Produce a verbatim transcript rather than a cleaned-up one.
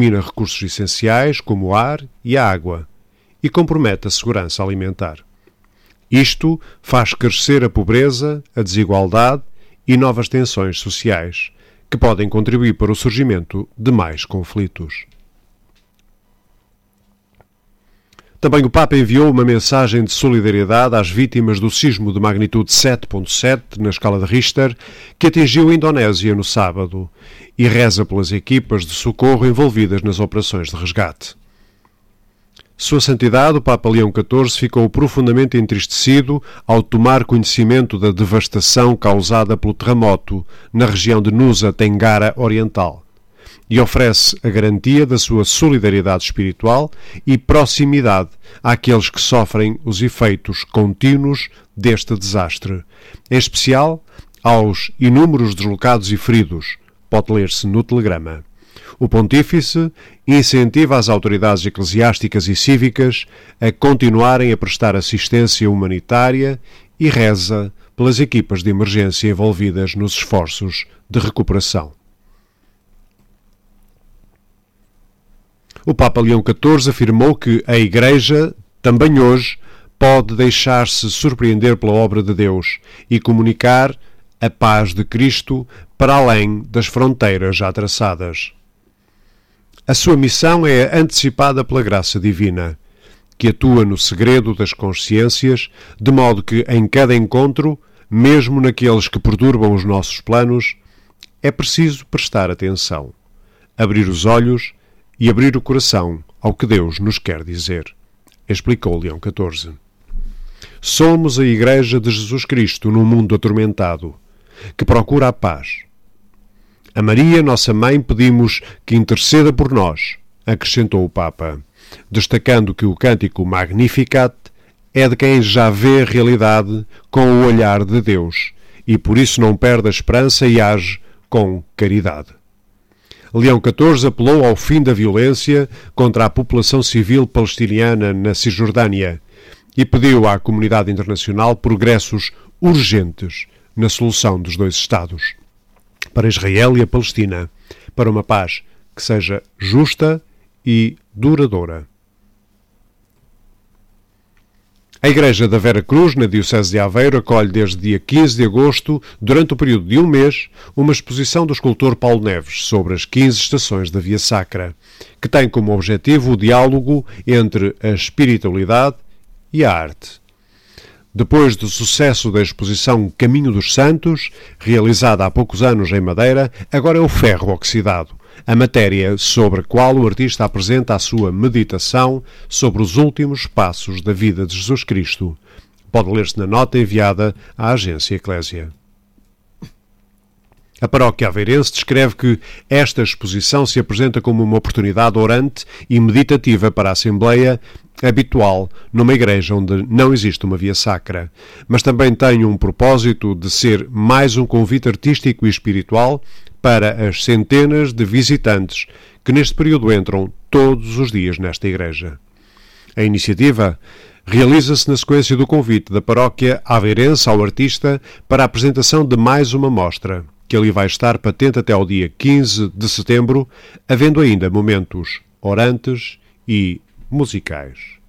elimina recursos essenciais como o ar e a água e compromete a segurança alimentar. Isto faz crescer a pobreza, a desigualdade e novas tensões sociais, que podem contribuir para o surgimento de mais conflitos. Também o Papa enviou uma mensagem de solidariedade às vítimas do sismo de magnitude sete ponto sete na escala de Richter, que atingiu a Indonésia no sábado, e reza pelas equipas de socorro envolvidas nas operações de resgate. Sua Santidade, o Papa Leão catorze, ficou profundamente entristecido ao tomar conhecimento da devastação causada pelo terremoto na região de Nusa Tenggara Oriental e oferece a garantia da sua solidariedade espiritual e proximidade àqueles que sofrem os efeitos contínuos deste desastre, em especial aos inúmeros deslocados e feridos. Pode ler-se no telegrama. O Pontífice incentiva as autoridades eclesiásticas e cívicas a continuarem a prestar assistência humanitária e reza pelas equipas de emergência envolvidas nos esforços de recuperação. O Papa Leão catorze afirmou que a Igreja, também hoje, pode deixar-se surpreender pela obra de Deus e comunicar a paz de Cristo para além das fronteiras já traçadas. A sua missão é antecipada pela graça divina, que atua no segredo das consciências, de modo que em cada encontro, mesmo naqueles que perturbam os nossos planos, é preciso prestar atenção, abrir os olhos e abrir o coração ao que Deus nos quer dizer, explicou Leão catorze. Somos a Igreja de Jesus Cristo num mundo atormentado, que procura a paz. A Maria, nossa Mãe, pedimos que interceda por nós, acrescentou o Papa, destacando que o cântico Magnificat é de quem já vê a realidade com o olhar de Deus e por isso não perde a esperança e age com caridade. Leão catorze apelou ao fim da violência contra a população civil palestiniana na Cisjordânia e pediu à comunidade internacional progressos urgentes na solução dos dois Estados, para Israel e a Palestina, para uma paz que seja justa e duradoura. A Igreja da Vera Cruz, na Diocese de Aveiro, acolhe desde dia quinze de agosto, durante o período de um mês, uma exposição do escultor Paulo Neves sobre as quinze estações da Via Sacra, que tem como objetivo o diálogo entre a espiritualidade e a arte. Depois do sucesso da exposição Caminho dos Santos, realizada há poucos anos em Madeira, agora é o ferro oxidado, a matéria sobre a qual o artista apresenta a sua meditação sobre os últimos passos da vida de Jesus Cristo. Pode ler-se na nota enviada à agência Eclésia. A paróquia aveirense descreve que esta exposição se apresenta como uma oportunidade orante e meditativa para a Assembleia habitual numa igreja onde não existe uma via sacra, mas também tem um propósito de ser mais um convite artístico e espiritual para as centenas de visitantes que neste período entram todos os dias nesta igreja. A iniciativa realiza-se na sequência do convite da paróquia aveirense ao artista para a apresentação de mais uma mostra, que ali vai estar patente até ao dia quinze de setembro, havendo ainda momentos orantes e musicais.